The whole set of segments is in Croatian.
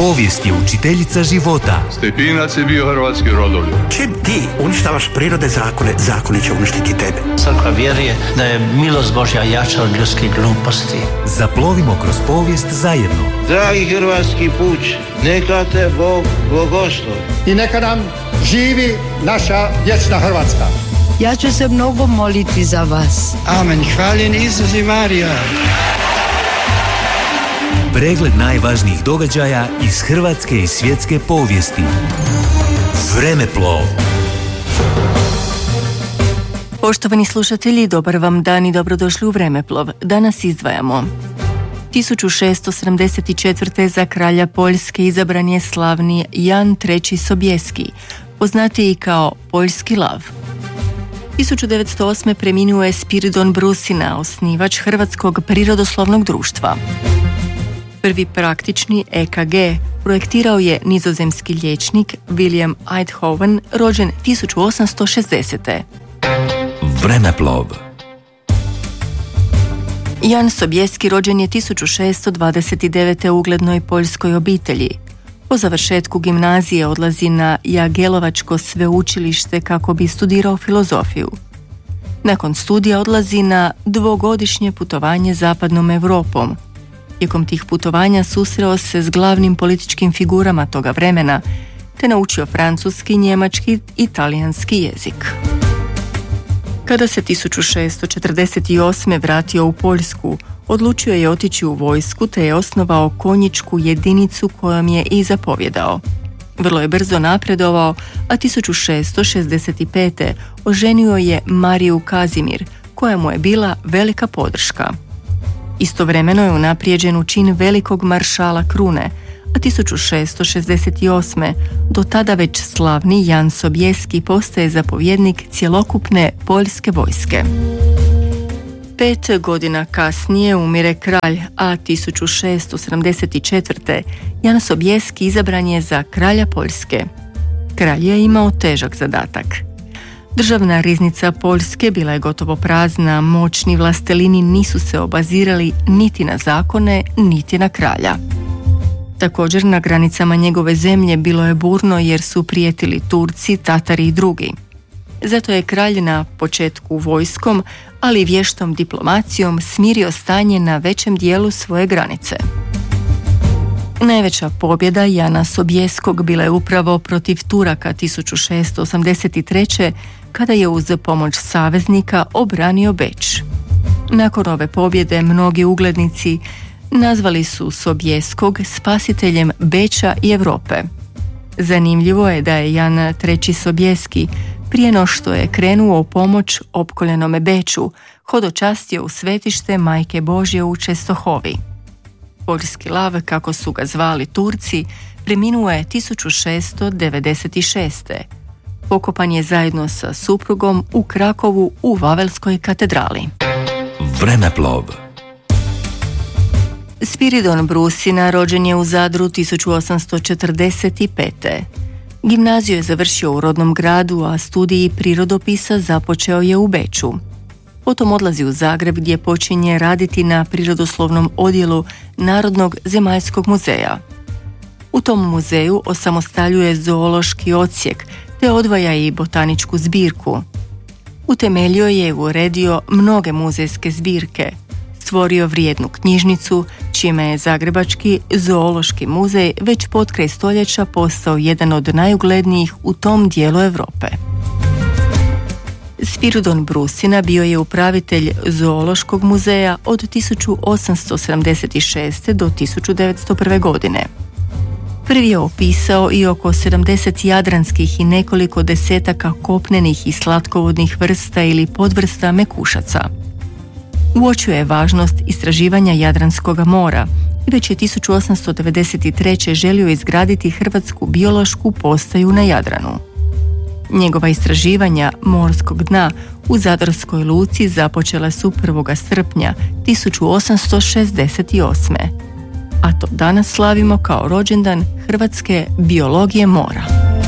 Povijest je učiteljica života. Stepinac je bio hrvatski rodoljub. Čim ti uništavaš prirode zakone, zakoni će uništiti tebe. Crkva vjeruje da je milost Božja jača od ljudskih gluposti. Zaplovimo kroz povijest zajedno. Dragi hrvatski puč, neka te Bog blagoslovi. I neka nam živi naša vječna Hrvatska. Ja ću se mnogo moliti za vas. Amen. Hvaljen Isus i Marija. Pregled najvažnijih događaja iz hrvatske i svjetske povijesti. Vremeplov. Poštovani slušatelji, dobar vam dan i dobrodošli u Vremeplov. Danas izdvajamo. 1674. za kralja Poljske izabran je slavni Jan III. Sobieski, poznatiji kao Poljski lav. 1908. preminuo je Spiridon Brusina, osnivač Hrvatskog prirodoslovnog društva. Prvi praktični EKG projektirao je nizozemski liječnik William Eidhoven, rođen 1860. Vremeplov. Jan Sobieski rođen je 1629. u uglednoj poljskoj obitelji. Po završetku gimnazije odlazi na Jagelovačko sveučilište kako bi studirao filozofiju. Nakon studija odlazi na dvogodišnje putovanje zapadnom Europom. Tijekom tih putovanja susreo se s glavnim političkim figurama toga vremena, te naučio francuski, njemački i talijanski jezik. Kada se 1648. vratio u Poljsku, odlučio je otići u vojsku te je osnovao konjičku jedinicu kojom je i zapovjedao. Vrlo je brzo napredovao, a 1665. oženio je Mariju Kazimir, koja mu je bila velika podrška. Istovremeno je unaprijeđen u čin velikog maršala Krune, a 1668. do tada već slavni Jan Sobieski postaje zapovjednik cjelokupne poljske vojske. 5 godina kasnije umire kralj, a 1674. Jan Sobieski izabran je za kralja Poljske. Kralj je imao težak zadatak. Državna riznica Poljske bila je gotovo prazna, moćni vlastelini nisu se obazirali niti na zakone, niti na kralja. Također na granicama njegove zemlje bilo je burno jer su prijetili Turci, Tatari i drugi. Zato je kralj na početku vojskom, ali i vještom diplomacijom smirio stanje na većem dijelu svoje granice. Najveća pobjeda Jana Sobieskog bila je upravo protiv Turaka 1683. kada je uz pomoć saveznika obranio Beč. Nakon ove pobjede mnogi uglednici nazvali su Sobieskog spasiteljem Beča i Europe. Zanimljivo je da je Jan III. Sobieski prije no što je krenuo u pomoć opkoljenome Beču, hodočastio u svetište Majke Božje u Čestohovi. Poljski lav, kako su ga zvali Turci, preminuo je 1696. Pokopan je zajedno sa suprugom u Krakovu u Vavelskoj katedrali. Vremeplov. Spiridon Brusina rođen je u Zadru 1845. Gimnaziju je završio u rodnom gradu, a studij prirodopisa započeo je u Beču. Potom odlazi u Zagreb gdje počinje raditi na prirodoslovnom odjelu Narodnog zemaljskog muzeja. U tom muzeju osamostaljuje zoološki odsjek te odvaja i botaničku zbirku. Utemeljio je i uredio mnoge muzejske zbirke, stvorio vrijednu knjižnicu, čime je Zagrebački zoološki muzej već potkraj stoljeća postao jedan od najuglednijih u tom dijelu Europe. Spiridon Brusina bio je upravitelj zoološkog muzeja od 1876. do 1901. godine. Prvi je opisao i oko 70 jadranskih i nekoliko desetaka kopnenih i slatkovodnih vrsta ili podvrsta mekušaca. Uočio je važnost istraživanja Jadranskog mora i već je 1893. želio izgraditi Hrvatsku biološku postaju na Jadranu. Njegova istraživanja morskog dna u Zadarskoj luci započela su 1. srpnja 1868. A to danas slavimo kao rođendan hrvatske biologije mora.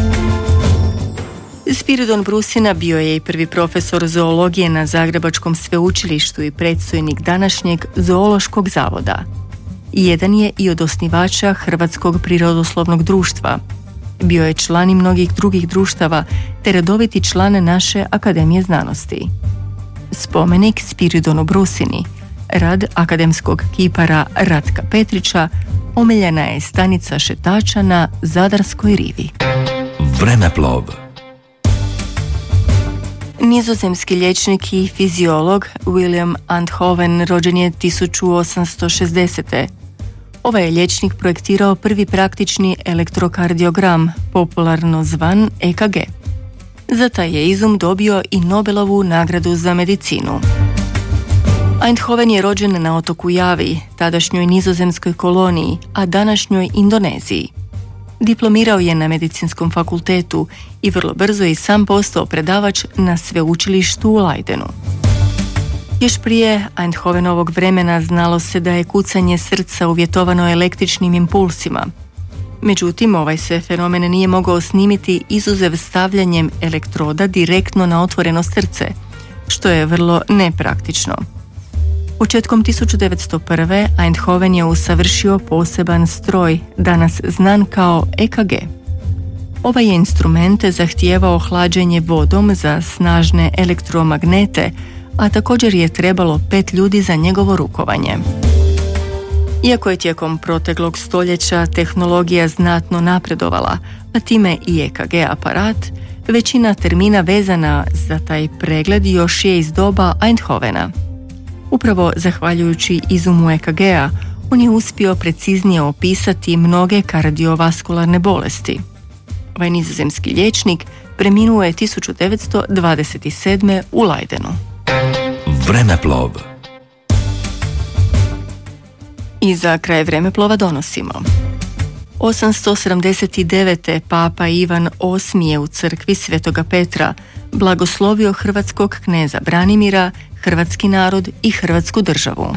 Spiridon Brusina bio je i prvi profesor zoologije na Zagrebačkom sveučilištu i predstojnik današnjeg zoološkog zavoda. Jedan je i od osnivača Hrvatskog prirodoslovnog društva. Bio je član i mnogih drugih društava, te redoviti član naše Akademije znanosti. Spomenik Spiridonu Brusini, rad akademskog kipara Ratka Petrića, omiljena je stanica šetača na Zadarskoj rivi. Vremeplov. Nizozemski liječnik i fiziolog William Einthoven rođen je 1860. Ovaj je liječnik projektirao prvi praktični elektrokardiogram, popularno zvan EKG. Za taj je izum dobio i Nobelovu nagradu za medicinu. Einthoven je rođen na otoku Javi, tadašnjoj nizozemskoj koloniji, a današnjoj Indoneziji. Diplomirao je na medicinskom fakultetu i vrlo brzo i sam postao predavač na sveučilištu u Leidenu. Još prije Einthovenovog vremena znalo se da je kucanje srca uvjetovano električnim impulsima. Međutim, ovaj se fenomen nije mogao snimiti izuzev stavljanjem elektroda direktno na otvoreno srce, što je vrlo nepraktično. Početkom 1901. Einthoven je usavršio poseban stroj, danas znan kao EKG. Ovaj je instrument zahtijevao hlađenje vodom za snažne elektromagnete, a također je trebalo 5 ljudi za njegovo rukovanje. Iako je tijekom proteklog stoljeća tehnologija znatno napredovala, a time i EKG aparat, većina termina vezana za taj pregled još je iz doba Einthovena. Upravo zahvaljujući izumu EKG-a, on je uspio preciznije opisati mnoge kardiovaskularne bolesti. Ovaj nizozemski liječnik preminuo je 1927. u Leidenu. Vremeplov. I za kraj vremeplova donosimo. 879. Papa Ivan VIII je u crkvi Svetoga Petra blagoslovio hrvatskog kneza Branimira, hrvatski narod i hrvatsku državu.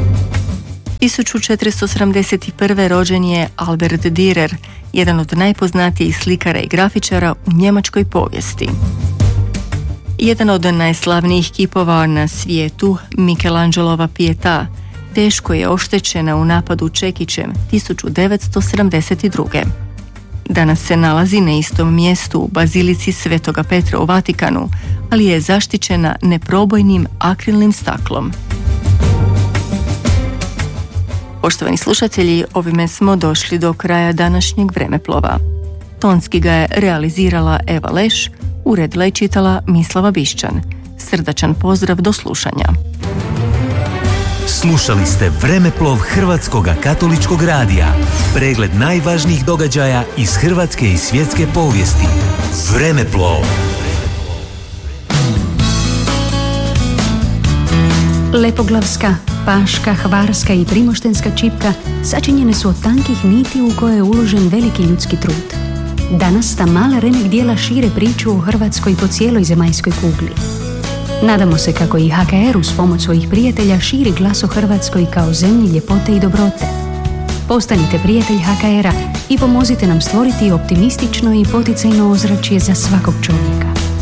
1471. rođen je Albert Dürer, jedan od najpoznatijih slikara i grafičara u njemačkoj povijesti. Jedan od najslavnijih kipova na svijetu, Michelangelova Pietà, teško je oštećena u napadu čekićem 1972. Danas se nalazi na istom mjestu u Bazilici Svetoga Petra u Vatikanu, ali je zaštićena neprobojnim akrilnim staklom. Poštovani slušatelji, ovime smo došli do kraja današnjeg vremeplova. Tonski ga je realizirala Eva Leš, uredila i čitala Mislava Bišćan. Srdačan pozdrav, do slušanja. Slušali ste Vremeplov Hrvatskog katoličkog radija. Pregled najvažnijih događaja iz hrvatske i svjetske povijesti. Vremeplov. Lepoglavska, paška, hvarska i primoštenska čipka sačinjene su od tankih niti u koje je uložen veliki ljudski trud. Danas ta mala remek dijela šire priču o Hrvatskoj po cijeloj zemaljskoj kugli. Nadamo se kako i HKR uz pomoć svojih prijatelja širi glas o Hrvatskoj kao zemlji ljepote i dobrote. Postanite prijatelj HKR-a i pomozite nam stvoriti optimistično i poticajno ozračje za svakog čovjeka.